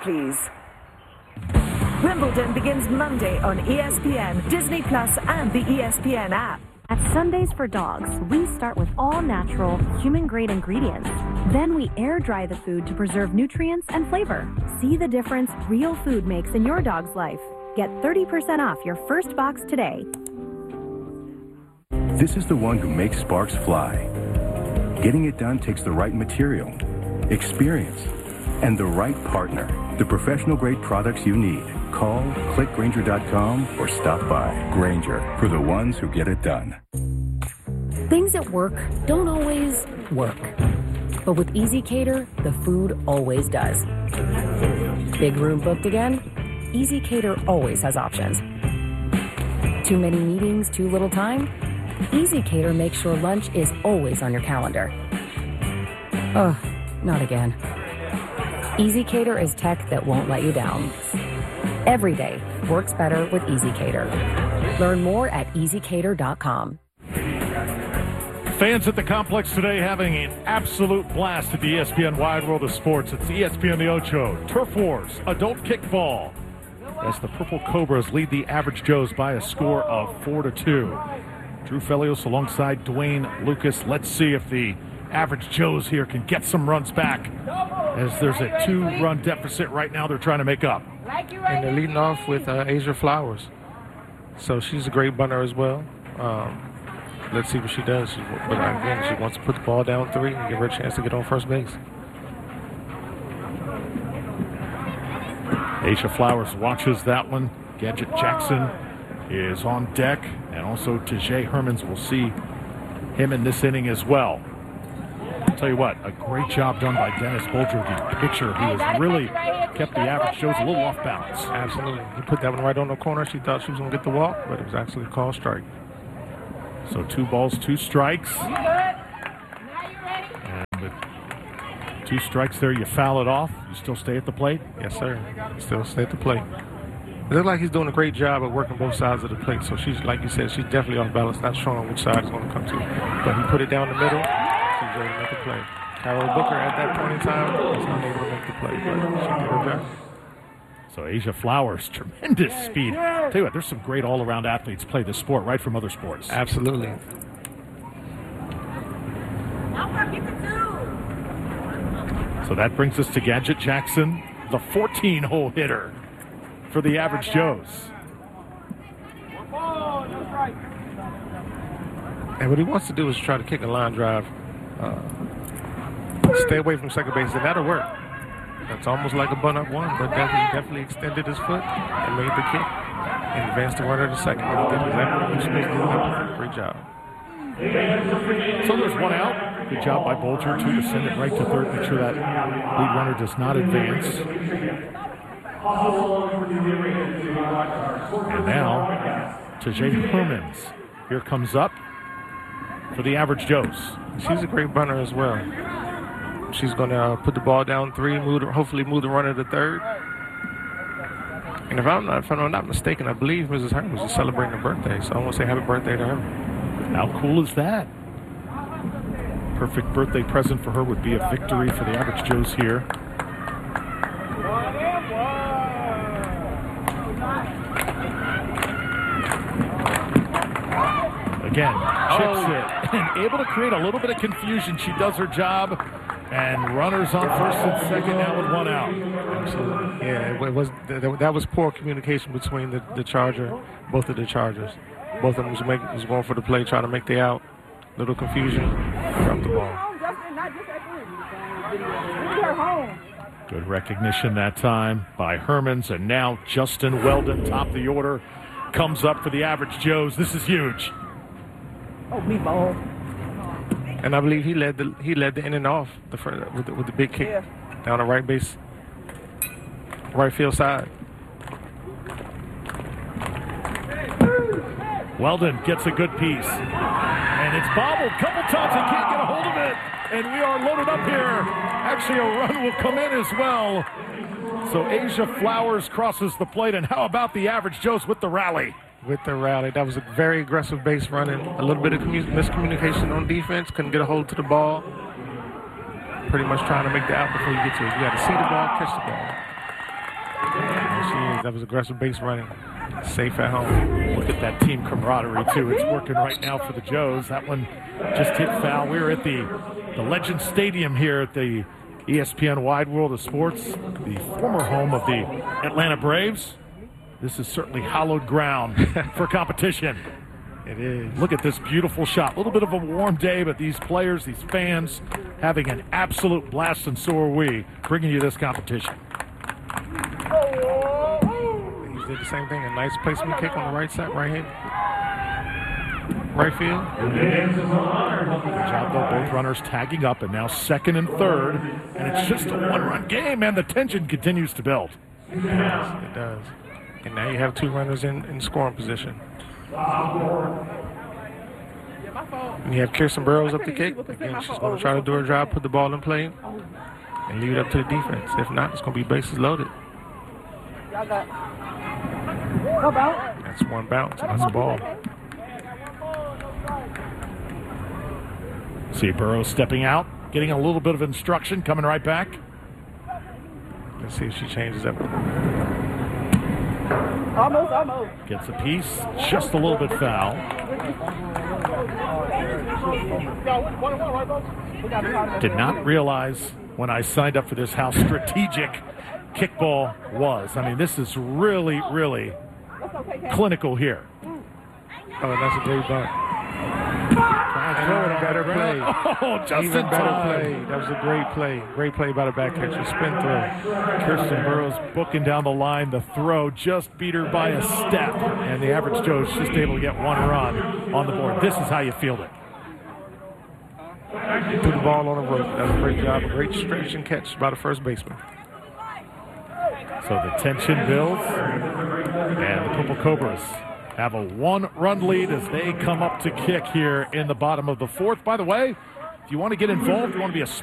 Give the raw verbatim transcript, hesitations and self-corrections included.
please. Wimbledon begins Monday on E S P N, Disney Plus, and the E S P N app. At Sundays for Dogs, we start with all-natural, human-grade ingredients. Then we air-dry the food to preserve nutrients and flavor. See the difference real food makes in your dog's life. Get thirty percent off your first box today. This is the one who makes sparks fly. Getting it done takes the right material, experience, and the right partner. The professional-grade products you need. Call, click Grainger dot com, or stop by. Grainger, for the ones who get it done. Things at work don't always work. But with EasyCater, the food always does. Big room booked again? EasyCater always has options. Too many meetings, too little time? EasyCater makes sure lunch is always on your calendar. Ugh, not again. EasyCater is tech that won't let you down. Every day works better with EasyCater. Learn more at easy cater dot com. Fans at the complex today having an absolute blast at the E S P N Wide World of Sports. It's E S P N The Ocho, Turf Wars, Adult Kickball, as the Purple Cobras lead the Average Joes by a score of four to two. Drew Felios alongside Dwayne Lucas. Let's see if the Average Joes here can get some runs back, as there's a two-run deficit right now they're trying to make up. And they're leading off with uh, Asia Flowers. So she's a great bunter as well. Um, let's see what she does. She, but again, she wants to put the ball down three and give her a chance to get on first base. Asia Flowers watches that one. Gadget Jackson is on deck, and also Tajay Hermans. Will see him in this inning as well. I'll tell you what, a great job done by Dennis Bolger, the pitcher, who has really kept the Average Joes a little off balance. Absolutely. He put that one right on the corner. She thought she was going to get the walk, but it was actually a called strike. So two balls, two strikes. And with two strikes there, you foul it off. You still stay at the plate? Yes, sir. Still stay at the plate. It looks like he's doing a great job of working both sides of the plate. So she's, like you said, she's definitely off balance, not showing which side it's going to come to. But he put it down the middle. She's ready to make the play. Carol Booker at that point in time was unable to make the play, but she did her best. So Asia Flowers, tremendous speed. Tell you what, there's some great all-around athletes play this sport right from other sports. Absolutely. So that brings us to Gadget Jackson, the fourteen-hole hitter for the Average Joes. And what he wants to do is try to kick a line drive. Uh, stay away from second base, and that'll work. That's almost like a bunt-up one, but definitely, definitely extended his foot and made the kick and advanced the runner to second. He did exactly what he was supposed to do. Great job. So there's one out. Good job by Bolger, too, to send it right to third. Make sure that lead runner does not advance. And now, Tajay Hermans here comes up for the Average Joes. She's a great bunter as well. She's going to uh, put the ball down three, move the, hopefully move the runner to third. And if I'm not, if I'm not mistaken, I believe Missus Hermans is celebrating her birthday, so I want to say happy birthday to her. How cool is that? Perfect birthday present for her would be a victory for the Average Joes here. Again, chips oh. it, and able to create a little bit of confusion. She does her job, and runners on first and second now with one out. Absolutely. Yeah, it was that was poor communication between the, the Charger, both of the Chargers. Both of them was, making, was going for the play, trying to make the out. Little confusion, dropped the ball. Good recognition that time by Hermans, and now Justin Weldon, top of the order, comes up for the Average Joes. This is huge. Oh, me ball. And I believe he led the he led the in and off the front, with the, with the big kick yeah. down the right base, right field side. Weldon gets a good piece, and it's bobbled a couple times. He can't get a hold of it, and we are loaded up here. Actually, a run will come in as well. So Asia Flowers crosses the plate, and how about the Average Joes with the rally? With the rally. That was a very aggressive base running. A little bit of miscommunication on defense. Couldn't get a hold to the ball. Pretty much trying to make the out before you get to it. You got to see the ball, catch the ball. There she is. That was aggressive base running. Safe at home. Look at that team camaraderie, too. It's working right now for the Joes. That one just hit foul. We're at the, the Legend Stadium here at the E S P N Wide World of Sports, the former home of the Atlanta Braves. This is certainly hallowed ground for competition. It is. Look at this beautiful shot. A little bit of a warm day, but these players, these fans, having an absolute blast, and so are we, bringing you this competition. He did the same thing. A nice placement kick on the right side, right hand, right field. Good job, though. Both runners tagging up, and now second and third, and it's just a one-run game, and the tension continues to build. It does. It does. And now you have two runners in, in scoring position. And you have Kirsten Burroughs up the kick. Again, she's going to try to do her job, put the ball in play, and leave it up to the defense. If not, it's going to be bases loaded. That's one bounce, and that's a ball. See Burroughs stepping out, getting a little bit of instruction, coming right back. Let's see if she changes up. Almost, almost. Gets a piece, just a little bit foul. Did not realize when I signed up for this how strategic kickball was. I mean, this is really, really clinical here. Oh, that's a great bunt. Even better play. Oh, just Even in better time. play. That was a great play. Great play by the back catcher. Spin throw. Kirsten Burroughs booking down the line. The throw just beat her by a step. And the average Joe's just able to get one run on the board. This is how you field it. Put the ball on the rope. That was a great job. A great stretch and catch by the first baseman. So the tension builds. And the Purple Cobras have a one-run lead as they come up to kick here in the bottom of the fourth. By the way, if you want to get involved, you want to be a